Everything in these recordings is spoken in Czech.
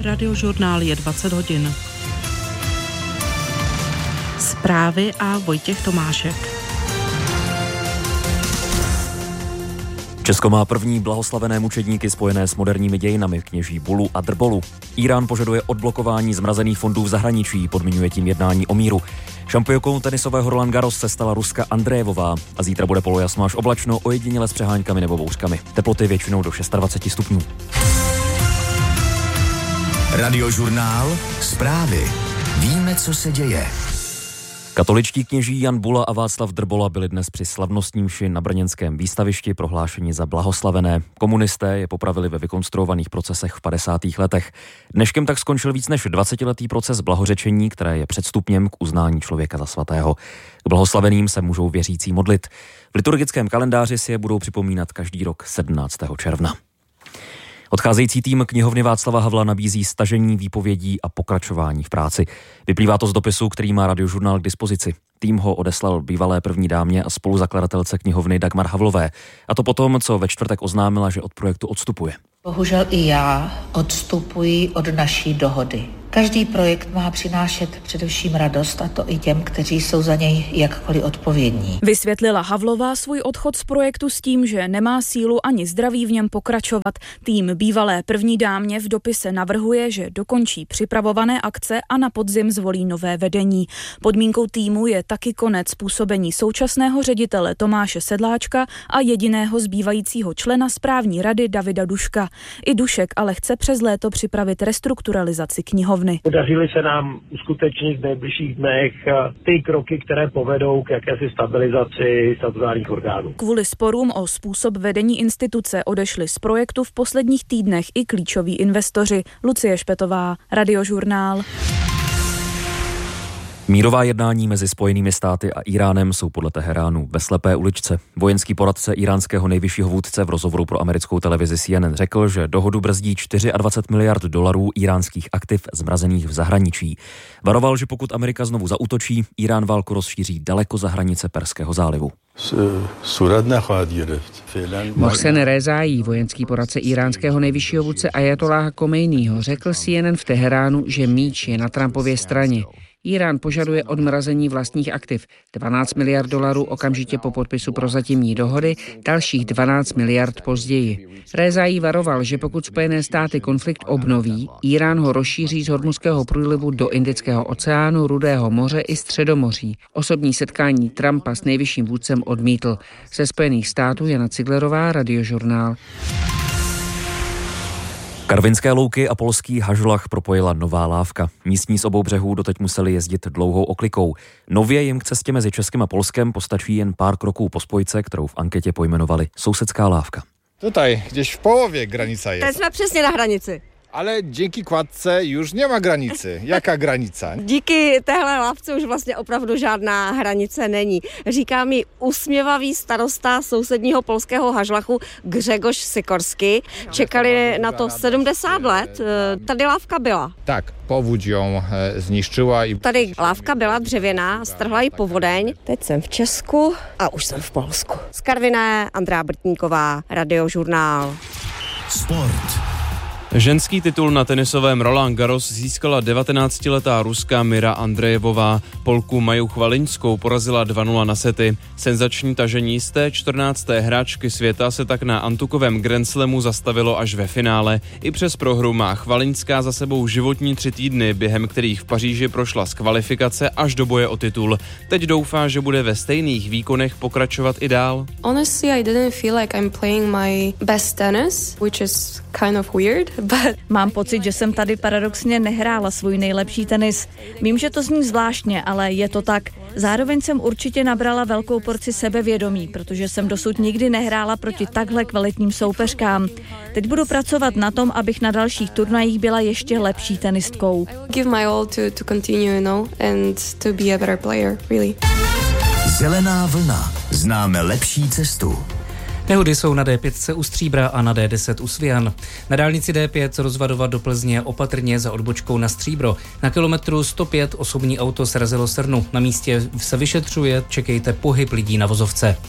Radiožurnál je 20 hodin. Zprávy a Vojtěch Tomášek. Česko má první blahoslavené mučedníky spojené s moderními dějinami, kněží Bulu a Drbolu. Írán požaduje odblokování zmrazených fondů v zahraničí, podmiňuje tím jednání o míru. Šampionkou tenisového Roland Garros se stala Ruska Andrejevová a zítra bude polojasno až oblačno, ojediněle s přeháňkami nebo bouřkami. Teploty většinou do 26 stupňů. Radiožurnál, zprávy. Víme, co se děje. Katoličtí kněží Jan Bula a Václav Drbola byli dnes při slavnostní mši na brněnském výstavišti prohlášeni za blahoslavené. Komunisté je popravili ve vykonstruovaných procesech v 50. letech. Dneškem tak skončil víc než 20letý proces blahořečení, které je předstupněm k uznání člověka za svatého. K blahoslaveným se můžou věřící modlit. V liturgickém kalendáři si je budou připomínat každý rok 17. června. Odcházející tým knihovny Václava Havla nabízí stažení výpovědí a pokračování v práci. Vyplývá to z dopisu, který má Radiožurnál k dispozici. Tým ho odeslal bývalé první dámě a spoluzakladatelce knihovny Dagmar Havlové. A to potom, co ve čtvrtek oznámila, že od projektu odstupuje. Bohužel i já odstupuji od naší dohody. Každý projekt má přinášet především radost, a to i těm, kteří jsou za něj jakkoliv odpovědní. Vysvětlila Havlová svůj odchod z projektu s tím, že nemá sílu ani zdraví v něm pokračovat. Tým bývalé první dámě v dopise navrhuje, že dokončí připravované akce a na podzim zvolí nové vedení. Podmínkou týmu je taky konec působení současného ředitele Tomáše Sedláčka a jediného zbývajícího člena správní rady Davida Duška. I Dušek ale chce přes léto připravit restrukturalizaci knihovny. Podařily se nám uskutečnit v nejbližších dnech ty kroky, které povedou k jakési stabilizaci statutárních orgánů. Kvůli sporům o způsob vedení instituce odešli z projektu v posledních týdnech i klíčoví investoři. Lucie Špetová, Radiožurnál. Mírová jednání mezi Spojenými státy a Iránem jsou podle Teheránu ve slepé uličce. Vojenský poradce iránského nejvyššího vůdce v rozhovoru pro americkou televizi CNN řekl, že dohodu brzdí 24 miliard dolarů iránských aktiv zmrazených v zahraničí. Varoval, že pokud Amerika znovu zaútočí, Irán válku rozšíří daleko za hranice Perského zálivu. Mohsen Rezaí, vojenský poradce iránského nejvyššího vůdce Ajatolláha Komejního, řekl CNN v Teheránu, že míč je na Trumpově straně. Irán požaduje odmrazení vlastních aktiv. 12 miliard dolarů okamžitě po podpisu prozatímní dohody, dalších 12 miliard později. Rezaí varoval, že pokud Spojené státy konflikt obnoví, Irán ho rozšíří z Hormuzského průlivu do Indického oceánu, Rudého moře i Středomoří. Osobní setkání Trumpa s nejvyšším vůdcem odmítl. Ze Spojených států Jana Ciglerová, Radiožurnál. Karvinské louky a polský Hažlach propojila nová lávka. Místní z obou břehů doteď museli jezdit dlouhou oklikou. Nově jim k cestě mezi Českem a Polskem postačí jen pár kroků po spojce, kterou v anketě pojmenovali Sousedská lávka. Tutaj, gdzieś w połowie granica jest. Teď jsme přesně na hranici. Ale dzięki kładce już nie ma granicy. Jaka granica? Díky téhle lávce už vlastně opravdu žádná hranice není. Říká mi usměvavý starosta sousedního polského Hažlachu Grzegorz Sikorsky. Čekali na to 70 let. Tady lávka byla. Tak, powódź ją zniszczyła. Tady lávka byla dřevěná, strhla ji povodeň. Teď jsem v Česku a už jsem v Polsku. Z Karviné, Andrea Brtníková, Radiožurnál. Sport. Ženský titul na tenisovém Roland Garros získala 19letá Ruska Mira Andrejevová. Polku Maju Chvaliňskou porazila 2-0 na sety. Senzační tažení z té 14. hráčky světa se tak na antukovém Grand Slamu zastavilo až ve finále. I přes prohru má Chvaliňská za sebou životní 3 týdny, během kterých v Paříži prošla z kvalifikace až do boje o titul. Teď doufá, že bude ve stejných výkonech pokračovat i dál. Honestly, I didn't feel like I'm playing my best tennis, which is kind of weird. Mám pocit, že jsem tady paradoxně nehrála svůj nejlepší tenis. Vím, že to zní zvláštně, ale je to tak. Zároveň jsem určitě nabrala velkou porci sebevědomí, protože jsem dosud nikdy nehrála proti takhle kvalitním soupeřkám. Teď budu pracovat na tom, abych na dalších turnajích byla ještě lepší tenistkou. Give my all to continue, you know, and to be a better player, really. Zelená vlna. Známe lepší cestu. Nehody jsou na D5 u Stříbra a na D10 u Svijan. Na dálnici D5 rozvadovat do Plzně opatrně za odbočkou na Stříbro. Na kilometru 105 osobní auto srazilo srnu. Na místě se vyšetřuje, čekejte pohyb lidí na vozovce.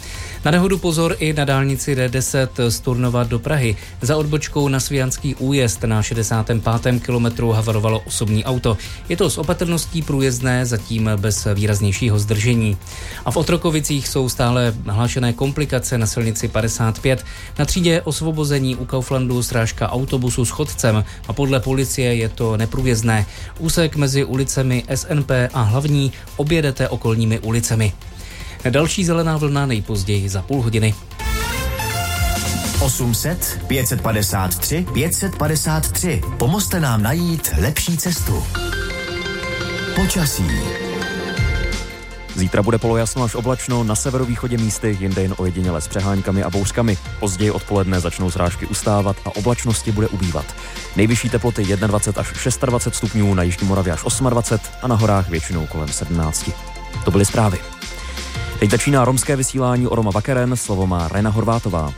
Na nehodu pozor i na dálnici D10 z Turnova do Prahy. Za odbočkou na Svijanský újezd na 65. kilometru havarovalo osobní auto. Je to s opatrností průjezdné, zatím bez výraznějšího zdržení. A v Otrokovicích jsou stále nahlášené komplikace na silnici 55. Na třídě Osvobození u Kauflandu srážka autobusu s chodcem a podle policie je to neprůjezdné. Úsek mezi ulicemi SNP a Hlavní objedete okolními ulicemi. Další zelená vlna nejpozději za půl hodiny. 800 553 553. Pomozte nám najít lepší cestu. Počasí. Zítra bude polojasno až oblačno, na severovýchodě místy, jinde jen ojediněle s přeháňkami a bouřkami. Později odpoledne začnou srážky ustávat a oblačnosti bude ubývat. Nejvyšší teploty 21 až 26 stupňů, na jižní Moravě až 28 a na horách většinou kolem 17. To byly zprávy. Teď začíná romské vysílání o Roma Vakeren, slovo má Rena Horvátová.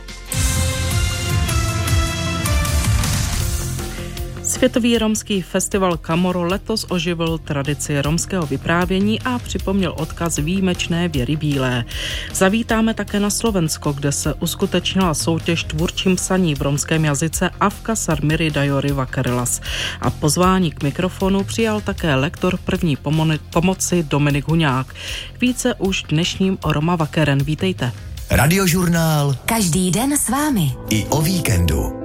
Světový romský festival Kamoro letos oživil tradici romského vyprávění a připomněl odkaz výjimečné Věry Bílé. Zavítáme také na Slovensko, kde se uskutečnila soutěž tvůrčím psaní v romském jazyce Avka Sarmiri Dajory Vakerelas. A pozvání k mikrofonu přijal také lektor první pomoci Dominik Huňák. Více už dnešním o Roma Vakeren. Vítejte. Radiožurnál. Každý den s vámi. I o víkendu.